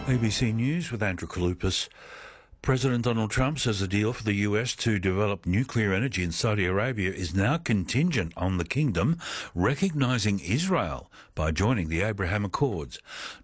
ABC News with Andrew Kalupas. President Donald Trump says the deal for the US to develop nuclear energy in Saudi Arabia is now contingent on the kingdom recognising Israel by joining the Abraham Accords.